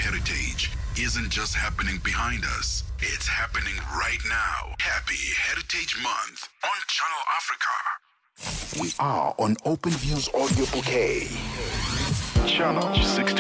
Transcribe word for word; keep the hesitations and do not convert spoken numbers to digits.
heritage isn't just happening behind us, it's happening right now. Happy Heritage Month on Channel Africa. We are on Open Views Audio Bouquet. Channel six